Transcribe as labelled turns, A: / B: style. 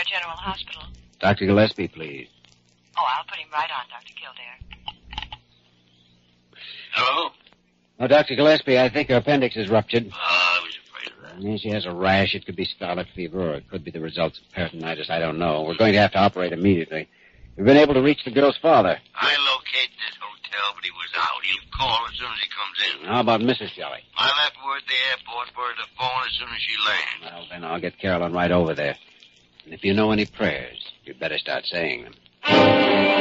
A: General Hospital.
B: Dr. Gillespie, please.
A: Oh, I'll put him right on, Dr. Kildare.
C: Hello?
B: Oh, Dr. Gillespie, I think her appendix is ruptured.
C: I was afraid of that.
B: She has a rash. It could be scarlet fever, or it could be the results of peritonitis. I don't know. We're going to have to operate immediately. We've been able to reach the girl's father.
C: I located this hotel, but he was out. He'll call as soon as he comes in.
B: How about Mrs. Shelley?
C: I left word at the airport for her to phone as soon as she lands.
B: Well, then I'll get Carolyn right over there. And if you know any prayers, you'd better start saying them.